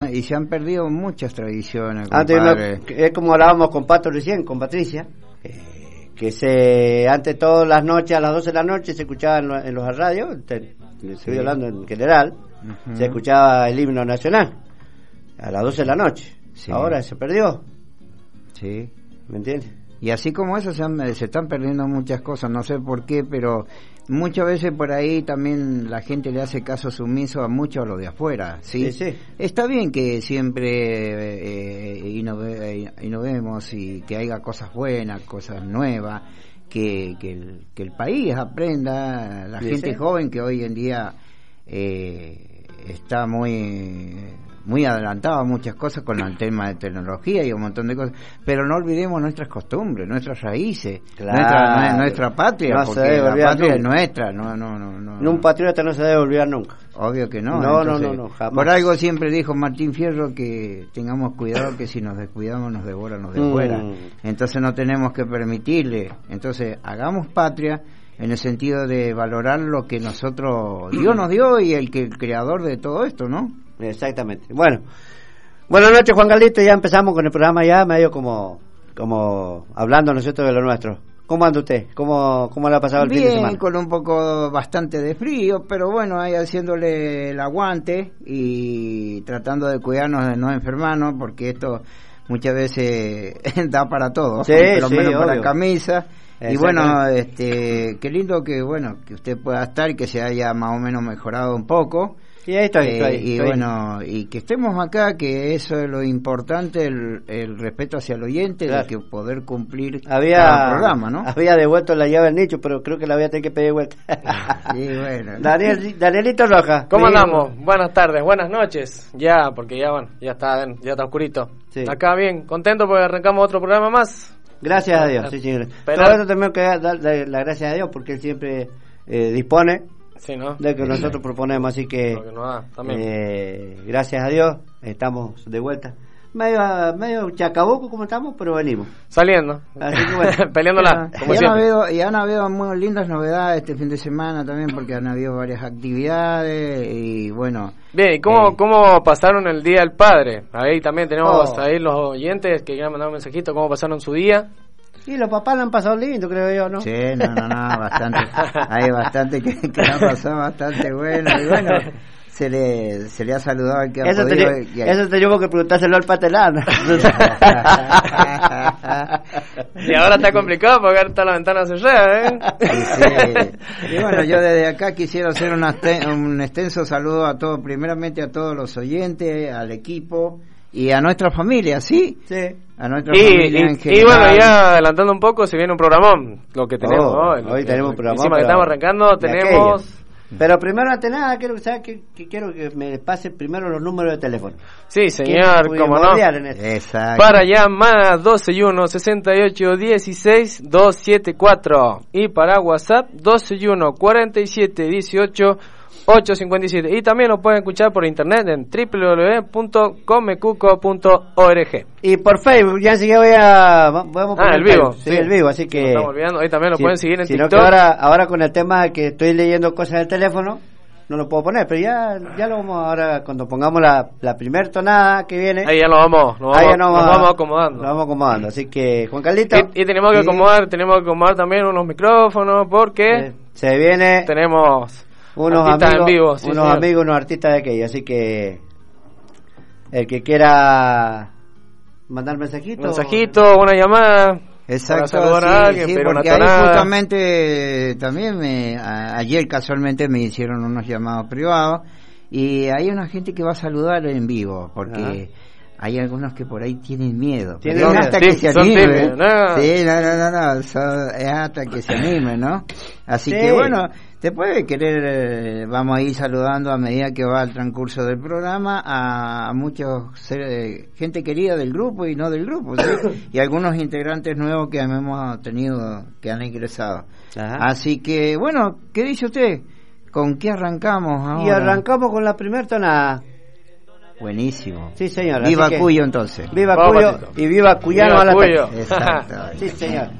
y se han perdido muchas tradiciones. Antes es como hablábamos con Pato recién, con Patricia, que antes todas las noches, a las 12 de la noche, se escuchaba en los radios, estoy hablando en general, se escuchaba el himno nacional, a las 12 de la noche. Sí. Ahora se perdió. Sí. ¿Me entiendes? Y así como eso se están perdiendo muchas cosas, no sé por qué, pero muchas veces por ahí también la gente le hace caso sumiso a mucho a lo de afuera, ¿sí? Sí. Está bien que siempre innovemos y que haya cosas buenas, cosas nuevas, que el país aprenda, la gente joven que hoy en día está muy adelantado a muchas cosas con el tema de tecnología y un montón de cosas, pero no olvidemos nuestras costumbres, nuestras raíces, claro, nuestra patria, no porque la patria nunca es nuestra, no. Un patriota no se debe olvidar nunca. Obvio que no. Entonces, no, jamás. Por algo siempre dijo Martín Fierro que tengamos cuidado, que si nos descuidamos nos devoran los de fuera. Entonces no tenemos que permitirle. Entonces hagamos patria en el sentido de valorar lo que Dios nos dio y el creador de todo esto, ¿no? Exactamente. Bueno, buenas noches, Juan Carlito. Ya empezamos con el programa, ya medio como hablando nosotros de lo nuestro. ¿Cómo anda usted? ¿Cómo le ha pasado el fin de semana? Bien, con un poco bastante de frío, pero bueno, ahí haciéndole el aguante y tratando de cuidarnos de no enfermarnos, porque esto muchas veces da para todo, sí, por lo menos para obvio. Camisa. Y bueno, qué lindo que usted pueda estar y que se haya más o menos mejorado un poco. Y ahí estoy. Bueno, y que estemos acá, que eso es lo importante, el respeto hacia el oyente, claro, de que poder cumplir cada programa, ¿no? Había devuelto la llave al nicho, pero creo que la voy a tener que pedir vuelta. Sí, bueno. Danielito Rojas. ¿Cómo andamos? Buenas tardes, buenas noches. Ya, porque ya está oscurito. Sí. Acá bien, contento porque arrancamos otro programa más. Gracias a Dios, sí, señor. Pero eso también que darle las gracias a Dios porque Él siempre dispone, sí, ¿no?, de que nosotros proponemos, así que gracias a Dios estamos de vuelta. Medio chacabuco como estamos, pero venimos saliendo, así que bueno, peleándola como siempre. Y han habido muy lindas novedades este fin de semana también, porque han habido varias actividades y bueno. Bien, ¿y cómo pasaron el Día del Padre? Ahí también tenemos ahí los oyentes que quieran mandar un mensajito, cómo pasaron su día. Y los papás lo han pasado lindo, creo yo, ¿no? Sí, no, bastante. Hay bastante que lo han pasado bastante bueno. Y bueno, se le ha saludado al que ha podido. Eso tenemos que preguntárselo al patelán. Y ahora está complicado porque ahora está la ventana cerrada, ¿eh? Sí. Y bueno, yo desde acá quisiera hacer un extenso saludo primeramente a todos los oyentes, al equipo y a nuestra familia, ¿sí? Sí. A nuestra familia en general. Y bueno, ya adelantando un poco, se viene un programón, lo que tenemos hoy tenemos un programón. Encima que estamos arrancando, tenemos... Pero primero, ante nada, quiero que me pase primero los números de teléfono. Sí, señor, como no. Exacto. Para llamar 12 68 16 274 y para WhatsApp 12 47 18 857. Y también lo pueden escuchar por internet en www.comecuco.org. Y por Facebook, ya enseguida vamos el vivo. Sí, el vivo, así que... Nos estamos olvidando. Ahí también lo pueden seguir en TikTok. Que ahora con el tema que estoy leyendo cosas del teléfono, no lo puedo poner, pero ya lo vamos ahora, cuando pongamos la primer tonada que viene. Ahí ya nos vamos acomodando. Nos vamos acomodando, así que, Juan Carlito. Y tenemos que acomodar también unos micrófonos, porque... se viene... Tenemos... unos artistas amigos, en vivo, sí, unos artistas de aquellos, así que el que quiera mandar mensajito, una llamada, exacto, saludar a alguien, pero porque ahí justamente también ayer casualmente me hicieron unos llamados privados y hay una gente que va a saludar en vivo porque hay algunos que por ahí tienen miedo. Hasta que se animen. Sí, no. Es hasta que se animen, ¿no? Así que bueno, te puede querer, vamos a ir saludando a medida que va el transcurso del programa a muchos gente querida del grupo y no del grupo, ¿sí? Y algunos integrantes nuevos que hemos tenido, que han ingresado. Ajá. Así que bueno, ¿qué dice usted? ¿Con qué arrancamos ahora? Y arrancamos con la primera tonada. Buenísimo. Sí, señor. Viva Cuyo, entonces. Viva Cuyo y viva Cuyano a la Cuyo. Exacto. Sí, señor.